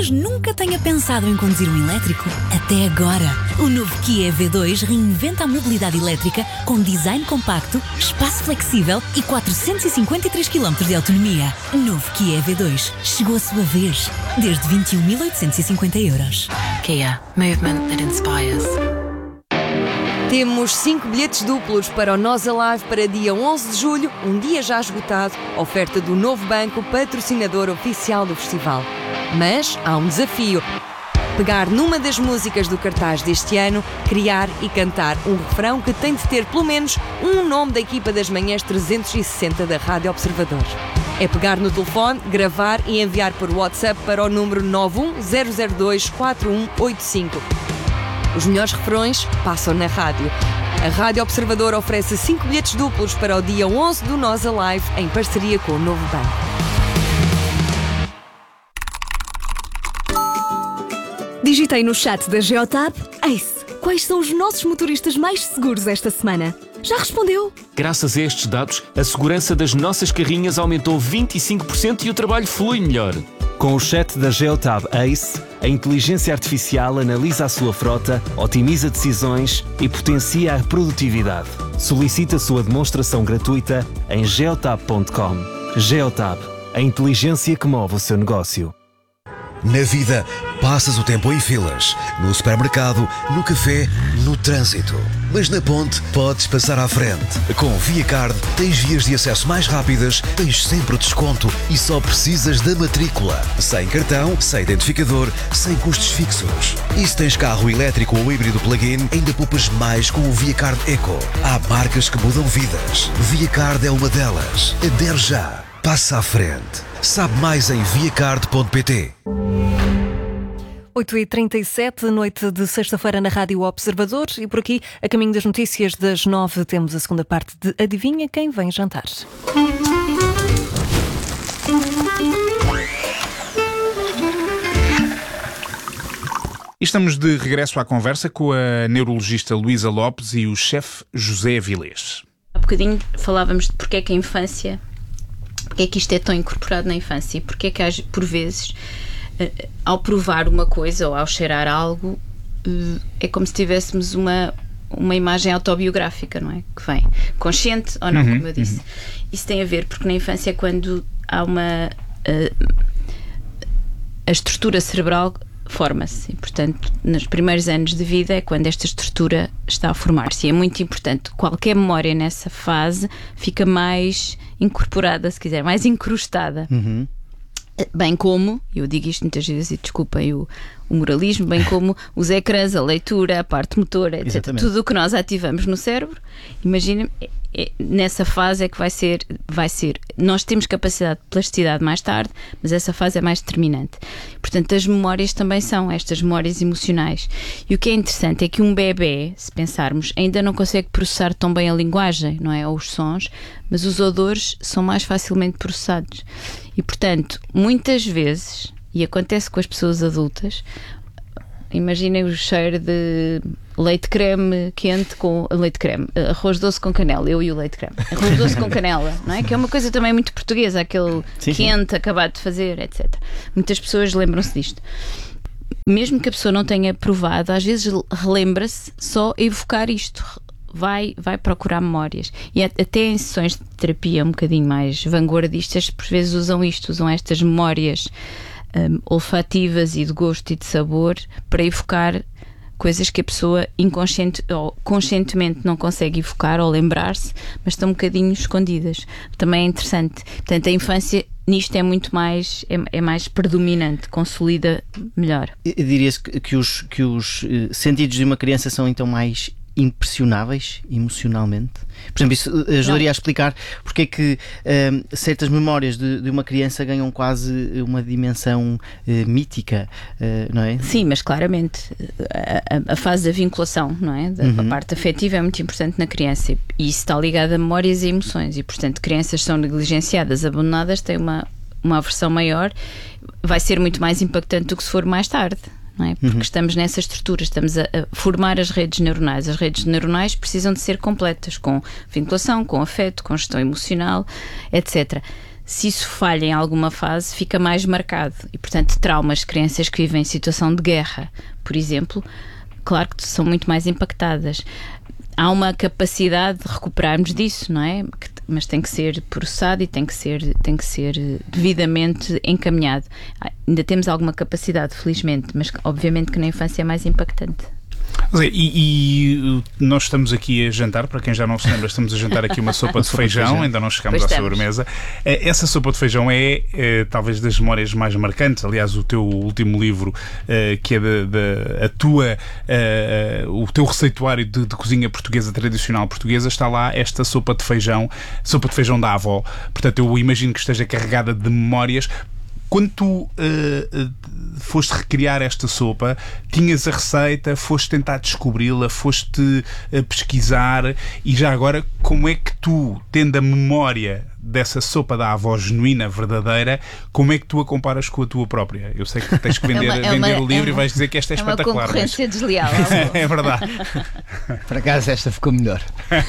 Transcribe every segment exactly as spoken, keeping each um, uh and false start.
talvez nunca tenha pensado em conduzir um elétrico. Até agora. O novo Kia E V dois reinventa a mobilidade elétrica com design compacto, espaço flexível e quatrocentos e cinquenta e três quilómetros de autonomia. Novo Kia E V dois. Chegou a sua vez. Desde vinte e um mil oitocentos e cinquenta euros. Kia. Movement that inspires. Temos cinco bilhetes duplos para o Nós Alive para dia onze de julho, um dia já esgotado, oferta do Novo Banco, patrocinador oficial do festival. Mas há um desafio. Pegar numa das músicas do cartaz deste ano, criar e cantar um refrão que tem de ter pelo menos um nome da equipa das manhãs trezentos e sessenta da Rádio Observador. É pegar no telefone, gravar e enviar por WhatsApp para o número nove um zero zero dois quatro um oito cinco. Os melhores refrões passam na rádio. A Rádio Observador oferece cinco bilhetes duplos para o dia onze do Nós Alive, em parceria com o Novo Banco. Digitei no chat da Geotab: Ace, quais são os nossos motoristas mais seguros esta semana? Já respondeu? Graças a estes dados, a segurança das nossas carrinhas aumentou vinte e cinco por cento e o trabalho flui melhor. Com o chat da Geotab Ace, a inteligência artificial analisa a sua frota, otimiza decisões e potencia a produtividade. Solicite a sua demonstração gratuita em geotab ponto com. Geotab, a inteligência que move o seu negócio. Na vida, passas o tempo em filas, no supermercado, no café, no trânsito. Mas na ponte, podes passar à frente. Com o ViaCard, tens vias de acesso mais rápidas, tens sempre desconto e só precisas da matrícula. Sem cartão, sem identificador, sem custos fixos. E se tens carro elétrico ou híbrido plug-in, ainda poupas mais com o ViaCard Eco. Há marcas que mudam vidas. ViaCard é uma delas. Adere já. Passa à frente. Sabe mais em viacard ponto pt. oito e trinta e sete, noite de sexta-feira na Rádio Observador, e por aqui, a caminho das notícias das nove, temos a segunda parte de Adivinha Quem Vem Jantar. Estamos de regresso à conversa com a neurologista Luísa Lopes e o chefe José Avilés. Há bocadinho falávamos de porque é que a infância, porque é que isto é tão incorporado na infância e porque é que, por vezes, ao provar uma coisa ou ao cheirar algo, é como se tivéssemos uma, uma imagem autobiográfica, não é? Que vem consciente ou não, uhum, como eu disse. Uhum. Isso tem a ver porque na infância é quando há uma... a estrutura cerebral forma-se e, portanto, nos primeiros anos de vida é quando esta estrutura está a formar-se e é muito importante. Qualquer memória nessa fase fica mais incorporada, se quiser, mais incrustada. Uhum. Bem como, eu digo isto muitas vezes e desculpem o, o moralismo, bem como os ecrãs, a leitura, a parte motora, etcétera. Exatamente. Tudo o que nós ativamos no cérebro, imaginem, é, é, nessa fase é que vai ser, vai ser. Nós temos capacidade de plasticidade mais tarde, mas essa fase é mais determinante. Portanto, as memórias também são estas memórias emocionais. E o que é interessante é que um bebê, se pensarmos, ainda não consegue processar tão bem a linguagem, não é? Ou os sons, mas os odores são mais facilmente processados. E, portanto, muitas vezes, e acontece com as pessoas adultas, imaginem o cheiro de leite creme quente com leite creme, arroz doce com canela, eu e o leite creme, arroz doce com canela, não é? Que é uma coisa também muito portuguesa, aquele sim, quente, sim, acabado de fazer, etcétera. Muitas pessoas lembram-se disto. Mesmo que a pessoa não tenha provado, às vezes relembra-se só evocar isto. Vai, vai procurar memórias. E até em sessões de terapia um bocadinho mais vanguardistas, por vezes usam isto, usam estas memórias um, olfativas e de gosto e de sabor para evocar coisas que a pessoa inconsciente ou conscientemente não consegue evocar ou lembrar-se, mas estão um bocadinho escondidas. Também é interessante. Portanto, a infância nisto é muito mais, é, é mais predominante, consolida melhor. Diria-se que, que, os, que os uh, sentidos de uma criança são então mais impressionáveis emocionalmente. Por exemplo, isso ajudaria não. a explicar porque é que um, certas memórias de, de uma criança ganham quase uma dimensão uh, mítica, uh, não é? Sim, mas claramente a, a fase da vinculação, não é? Da, uhum. A parte afetiva é muito importante na criança e isso está ligado a memórias e emoções e, portanto, crianças são negligenciadas, abandonadas, têm uma, uma aversão maior, vai ser muito mais impactante do que se for mais tarde. Não é? Porque uhum. estamos nessa estrutura, estamos a, a formar as redes neuronais. As redes neuronais precisam de ser completas, com vinculação, com afeto, com gestão emocional, etcétera. se isso falha em alguma fase, fica mais marcado. E, portanto, traumas de crianças que vivem em situação de guerra, por exemplo, claro que são muito mais impactadas. Há uma capacidade de recuperarmos disso, não é? Mas tem que ser processado e tem que ser, tem que ser devidamente encaminhado. Ainda temos alguma capacidade, felizmente, mas obviamente que na infância é mais impactante. E, e nós estamos aqui a jantar, para quem já não se lembra, estamos a jantar aqui uma sopa de feijão, ainda não chegamos à sobremesa. Essa sopa de feijão é, é talvez das memórias mais marcantes. Aliás, o teu último livro, uh, que é de, de, a tua, uh, o teu receituário de, de cozinha portuguesa, tradicional portuguesa, está lá esta sopa de feijão, sopa de feijão da avó. Portanto, eu imagino que esteja carregada de memórias. Quando tu uh, uh, foste recriar esta sopa, tinhas a receita, foste tentar descobri-la, foste uh, pesquisar, e já agora, como é que tu, tendo a memória dessa sopa da avó genuína, verdadeira, como é que tu a comparas com a tua própria? Eu sei que tens que vender, é uma, é vender uma, o livro é uma, e vais dizer que esta é, é espetacular. É uma concorrência mas... desleal. É verdade. Por acaso esta ficou melhor.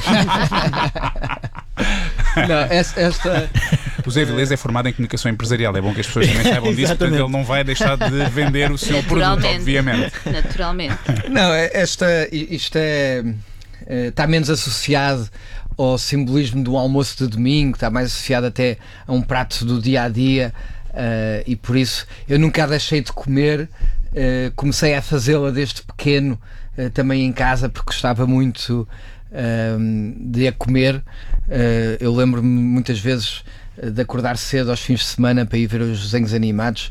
Não, esta, esta... O Zé Vilés é formado em comunicação empresarial, é bom que as pessoas também saibam disso, portanto ele não vai deixar de vender o seu produto, obviamente. Naturalmente. Não, esta, isto é, está menos associado ao simbolismo do almoço de domingo, está mais associado até a um prato do dia a dia, uh, e por isso eu nunca a deixei de comer. Uh, comecei a fazê-la desde pequeno, uh, também em casa, porque gostava muito uh, de a comer. Uh, eu lembro-me muitas vezes de acordar cedo aos fins de semana para ir ver os desenhos animados.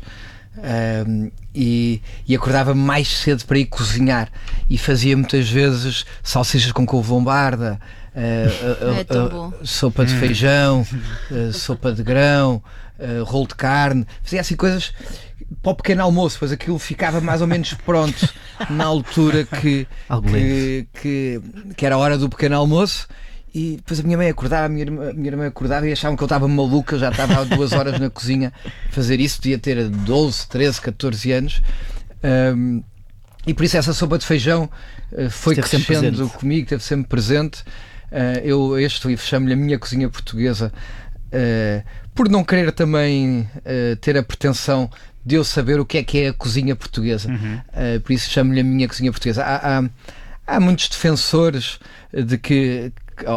Um, e, e acordava mais cedo para ir cozinhar e fazia muitas vezes salsichas com couve lombarda, uh, uh, uh, uh, sopa de feijão, uh, sopa de grão, uh, rolo de carne, fazia assim coisas para o pequeno almoço, pois aquilo ficava mais ou menos pronto na altura que, que, que, que era a hora do pequeno almoço. E depois a minha mãe acordava, a minha irmã, a minha irmã acordava e achavam que eu estava maluca, eu já estava há duas horas na cozinha a fazer isso, podia ter doze, treze, catorze anos. Um, e por isso essa sopa de feijão uh, foi esteve crescendo comigo, esteve sempre presente. Uh, eu este livro chamo-lhe A Minha Cozinha Portuguesa, uh, por não querer também uh, ter a pretensão de eu saber o que é que é a cozinha portuguesa. Uhum. Uh, por isso chamo-lhe A Minha Cozinha Portuguesa. Há, há, há muitos defensores de que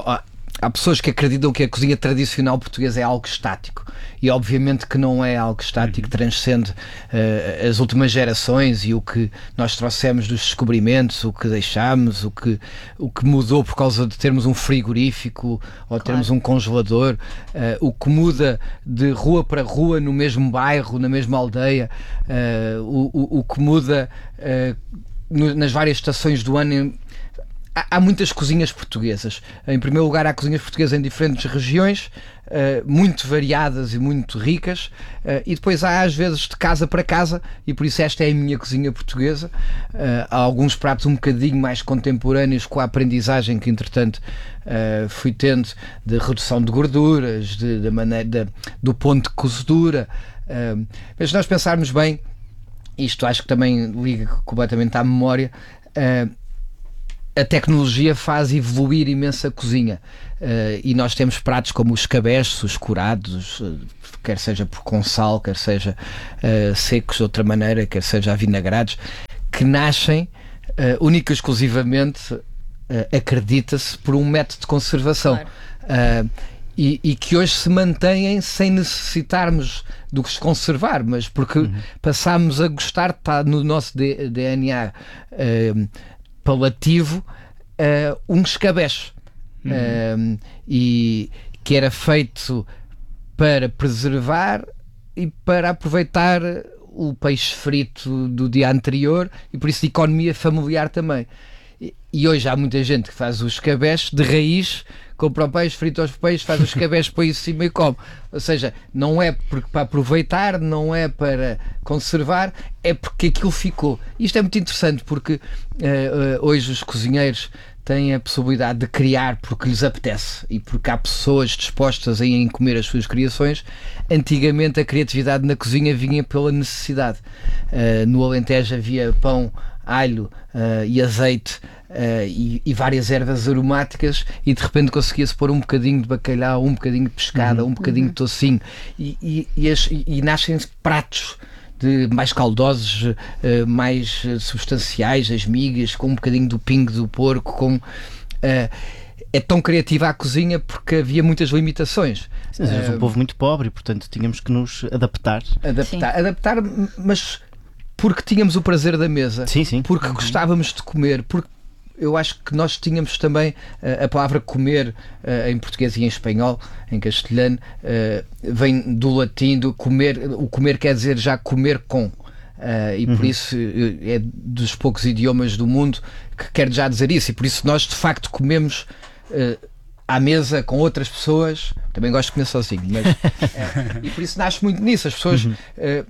há pessoas que acreditam que a cozinha tradicional portuguesa é algo estático, e obviamente que não é algo estático, transcende uh, as últimas gerações e o que nós trouxemos dos descobrimentos, o que deixámos, o que, o que mudou por causa de termos um frigorífico ou termos claro. um congelador, uh, o que muda de rua para rua no mesmo bairro, na mesma aldeia, uh, o, o, o que muda uh, no, nas várias estações do ano. Em, Há muitas cozinhas portuguesas. Em primeiro lugar, há cozinhas portuguesas em diferentes regiões, uh, muito variadas e muito ricas, uh, e depois há às vezes de casa para casa, e por isso esta é a minha cozinha portuguesa. Uh, há alguns pratos um bocadinho mais contemporâneos com a aprendizagem que entretanto uh, fui tendo de redução de gorduras, de, de maneira, de, do ponto de cozedura. Uh, mas se nós pensarmos bem, isto acho que também liga completamente à memória, uh, a tecnologia faz evoluir imenso a cozinha, uh, e nós temos pratos como os cabeços, os curados, uh, quer seja por com sal, quer seja uh, secos de outra maneira, quer seja avinagrados, que nascem uh, única e exclusivamente, uh, acredita-se, por um método de conservação. Claro. Uh, e, e que hoje se mantêm sem necessitarmos de os conservar, mas porque uhum. passámos a gostar, está no nosso D N A uh, palativo, uh, um escabeche, uhum. uh, e que era feito para preservar e para aproveitar o peixe frito do dia anterior, e por isso de economia familiar também. E, e hoje há muita gente que faz o escabeche de raiz, compra o peixe, frita os peixes, faz o escabeche, põe em cima e come. Ou seja, não é porque para aproveitar, não é para conservar, é porque aquilo ficou. Isto é muito interessante porque uh, uh, hoje os cozinheiros têm a possibilidade de criar porque lhes apetece e porque há pessoas dispostas a irem comer as suas criações. Antigamente a criatividade na cozinha vinha pela necessidade. Uh, no Alentejo havia pão alho uh, e azeite uh, e, e várias ervas aromáticas, e de repente conseguia-se pôr um bocadinho de bacalhau, um bocadinho de pescada, uhum. um bocadinho de tocinho, e, e, e, as, e, e nascem pratos de mais caldosos, uh, mais uh, substanciais, as migas, com um bocadinho do pingo do porco, com... Uh, é tão criativa a cozinha porque havia muitas limitações. Sim, nós éramos uh, um povo muito pobre, portanto tínhamos que nos adaptar. Adaptar, adaptar, mas porque tínhamos o prazer da mesa, sim, sim. porque uhum. gostávamos de comer, porque eu acho que nós tínhamos também uh, a palavra comer uh, em português e em espanhol, em castelhano, uh, vem do latim, do comer, o comer quer dizer já comer com. Uh, e uhum. por isso é dos poucos idiomas do mundo que quer já dizer isso, e por isso nós de facto comemos uh, à mesa com outras pessoas. Também gosto de comer sozinho, mas uh, e por isso nasce muito nisso. As pessoas uhum. uh,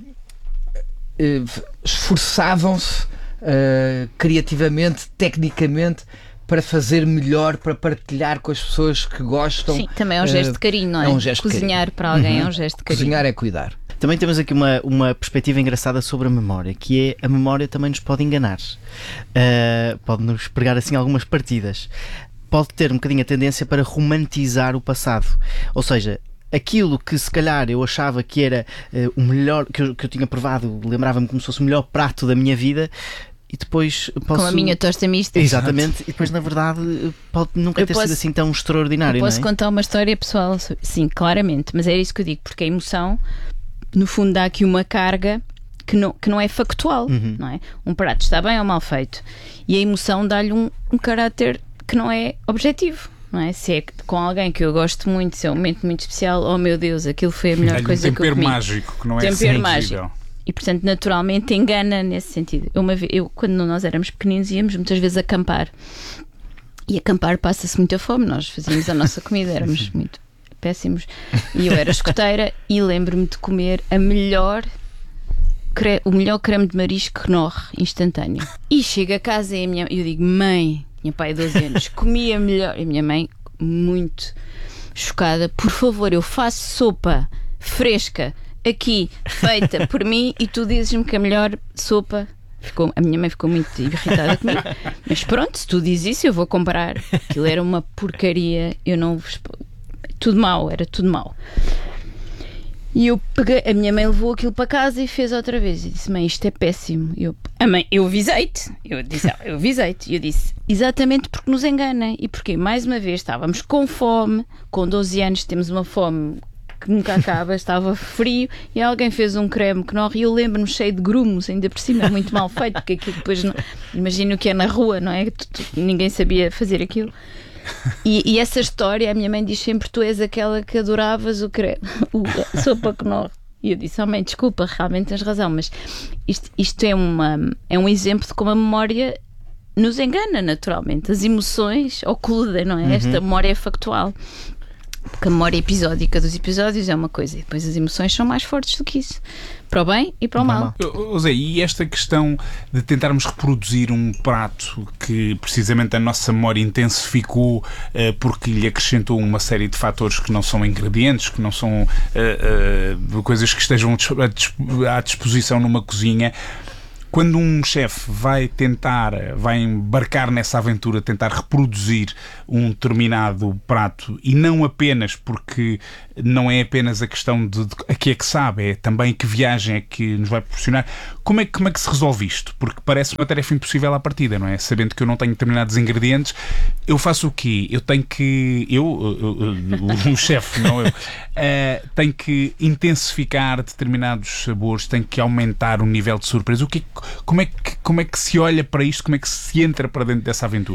uh, esforçavam-se uh, criativamente, tecnicamente, para fazer melhor, para partilhar com as pessoas que gostam. Sim, também é um gesto uh, de carinho, não é? É um gesto Cozinhar de carinho. para alguém uhum. é um gesto de carinho. Cozinhar é cuidar. Também temos aqui uma, uma perspectiva engraçada sobre a memória, que é a memória também nos pode enganar, uh, pode-nos pregar assim algumas partidas, pode ter um bocadinho a tendência para romantizar o passado, ou seja, aquilo que se calhar eu achava que era uh, o melhor, que eu, que eu tinha provado, lembrava-me como se fosse o melhor prato da minha vida, e depois posso... Com a minha tosta mista. Exatamente, e depois na verdade pode nunca eu ter posso, sido assim tão extraordinário. Eu posso não é? contar uma história pessoal, sim, claramente, mas é isso que eu digo, porque a emoção, no fundo, dá aqui uma carga que não, que não é factual, uhum. não é? Um prato está bem ou mal feito, e a emoção dá-lhe um, um caráter que não é objetivo. Não é? Se é com alguém que eu gosto muito, se é um momento muito especial, oh meu Deus, aquilo foi a melhor coisa um que eu comi. Tempero mágico, que não é tempero assim mágico. E portanto, naturalmente, engana nesse sentido. Eu, uma vez, eu, quando nós éramos pequeninos, íamos muitas vezes acampar. E acampar passa-se muita fome. Nós fazíamos a nossa comida, éramos muito péssimos. E eu era escoteira e lembro-me de comer a melhor, cre... o melhor creme de marisco Knorr instantâneo. E chego a casa e a minha... eu digo, mãe, minha pai doze anos, comi a melhor. E a minha mãe, muito chocada, por favor, eu faço sopa fresca aqui, feita por mim, e tu dizes-me que a melhor sopa. Ficou, a minha mãe ficou muito irritada comigo, mas pronto, se tu dizes isso eu vou comprar. Aquilo era uma porcaria, eu não vos... tudo mau, era tudo mau. E eu peguei, a minha mãe levou aquilo para casa e fez outra vez e disse, mãe, isto é péssimo. E eu, a mãe, eu avisei-te, eu disse, eu avisei-te, e eu disse, exatamente porque nos engana, e porque mais uma vez estávamos com fome, com doze anos temos uma fome que nunca acaba, estava frio, e alguém fez um creme Knorr e eu lembro-me cheio de grumos, ainda por cima, muito mal feito, porque aquilo depois, não, imagino o que é na rua, não é? Ninguém sabia fazer aquilo. E, e essa história, a minha mãe diz sempre, tu és aquela que adoravas o creme, o, a sopa Knorr. E eu disse, oh mãe, desculpa, realmente tens razão, mas isto, isto é, uma, é um exemplo de como a memória nos engana naturalmente. As emoções ocultam, não é? Uhum. Esta memória é factual. Porque a memória episódica dos episódios é uma coisa, e depois as emoções são mais fortes do que isso, para o bem e para o mal. Oh, Zé, e esta questão de tentarmos reproduzir um prato que precisamente a nossa memória intensificou uh, porque lhe acrescentou uma série de fatores que não são ingredientes, que não são uh, uh, coisas que estejam à disposição numa cozinha. Quando um chefe vai tentar, vai embarcar nessa aventura, tentar reproduzir um determinado prato, e não apenas porque não é apenas a questão de, de a que é que sabe, é também que viagem é que nos vai proporcionar, como é, como é que se resolve isto? Porque parece uma tarefa impossível à partida, não é? Sabendo que eu não tenho determinados ingredientes, eu faço o quê? Eu tenho que, eu, o, o chefe, não eu, uh, tenho que intensificar determinados sabores, tenho que aumentar o nível de surpresa. O que, como é que, como é que se olha para isto? Como é que se entra para dentro dessa aventura?